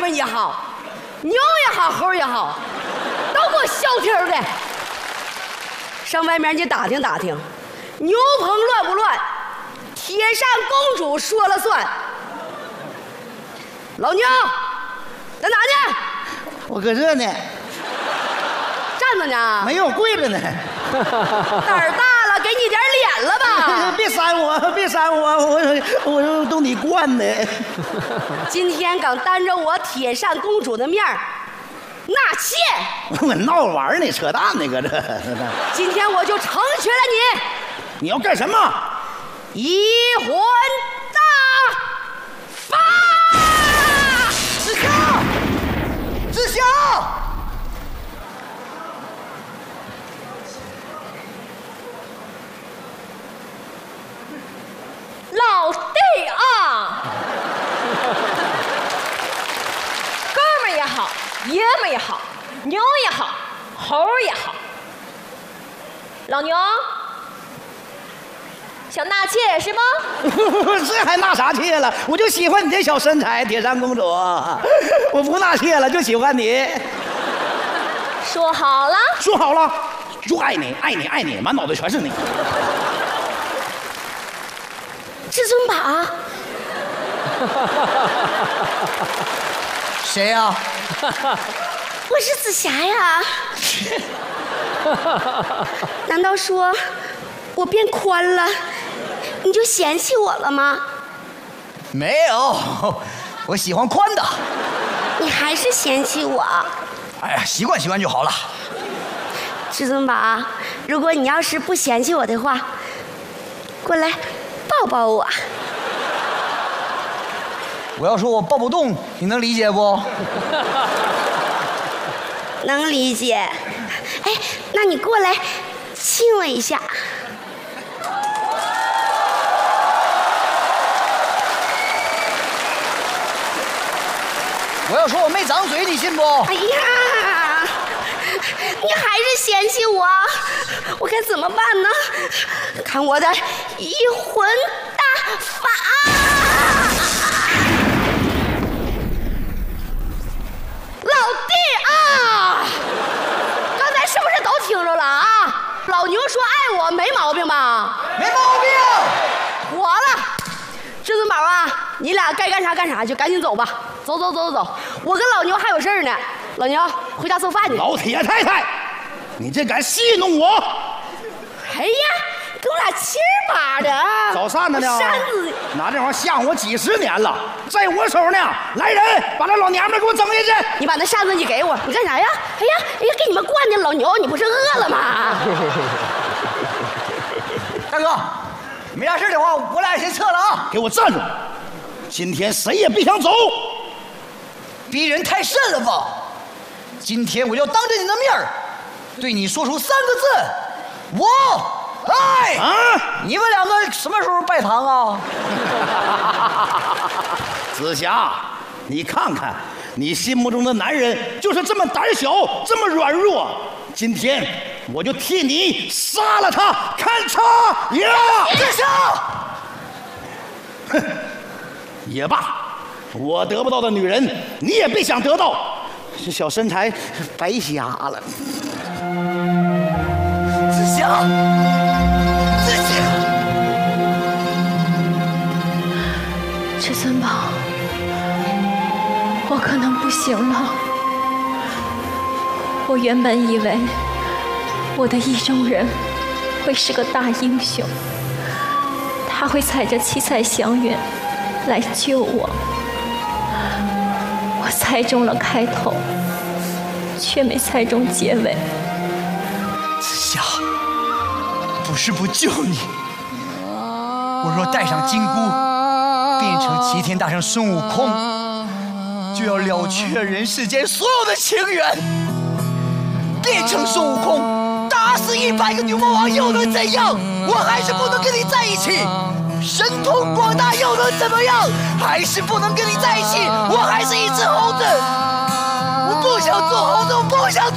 们也好，牛也好，猴也好，都给我消停的。上外面你打听打听，牛棚乱不乱？铁扇公主说了算。老牛，在哪呢？ 我搁这呢。 站着呢？ 没有，跪着呢。 胆儿大了，给你点脸了吧？ 别扇我，别扇我，我都你惯的。 今天敢当着我铁扇公主的面儿纳妾， 我闹着玩呢，扯淡呢，搁这。 今天我就成全了你。 你要干什么？ 移魂大法！ 子夏，子夏。 老弟啊，哥们也好，爷们也好，牛也好，猴也好，老牛想纳妾是吗？ 这还纳啥妾了？我就喜欢你这小身材，铁扇公主。我不纳妾了，就喜欢你。 说好了， 说好了，就爱你，爱你，爱你，满脑袋全是你。 至尊宝， 谁呀？ 我是紫霞呀。难道说我变宽了，你就嫌弃我了吗？ 没有，我喜欢宽的。 你还是嫌弃我？ 哎呀，习惯习惯就好了。 至尊宝，如果你要是不嫌弃我的话，过来抱抱我。 我要说我抱不动，你能理解不？ 能理解。哎，那你过来亲我一下。 我要说我没长嘴，你信不？ 哎呀，你还是嫌弃我，我该怎么办呢？看我的移魂大法！老弟啊，刚才是不是都听着了啊？老牛说爱我没毛病吧？ 没毛病。 妥了，至尊宝啊，你俩该干啥干啥去，赶紧走吧。走，我跟老牛还有事儿呢。老牛，回家做饭去。 老铁太太，你这敢戏弄我？ 哎呀，跟我俩亲巴的啊！ 找扇子呢？ 扇子拿这玩意儿吓我几十年了，在我手呢。来人，把那老娘们给我整下去！ 你把那扇子你给我，你干啥呀？哎呀，给你们惯的，老牛，你不是饿了吗？ 大哥，没啥事的话，我俩先撤了啊！给我站住！今天谁也别想走。逼人太甚了吧！今天我要当着你的面儿，对你说出3个字：我爱。啊！你们两个什么时候拜堂啊？紫霞，你看看，你心目中的男人就是这么胆小，这么软弱。今天我就替你杀了他，看他呀！紫霞，哼，也罢。我得不到的女人，你也别想得到。这小身材白瞎了。紫霞，紫霞， 至尊宝，我可能不行了。我原本以为我的意中人会是个大英雄，他会踩着七彩祥云来救我。我猜中了开头，却没猜中结尾。 紫霞，不是不救你，我若戴上金箍，变成齐天大圣孙悟空，就要了却人世间所有的情缘。变成孙悟空，打死100个牛魔王又能怎样？我还是不能跟你在一起。神通广大又能怎么样？还是不能跟你在一起，我还是一只猴子。我不想做猴子，我不想。